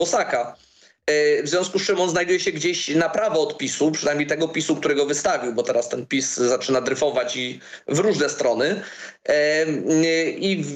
Bosaka. W związku z czym on znajduje się gdzieś na prawo od PiS-u, przynajmniej tego PiS-u, którego wystawił, bo teraz ten PiS zaczyna dryfować i w różne strony. I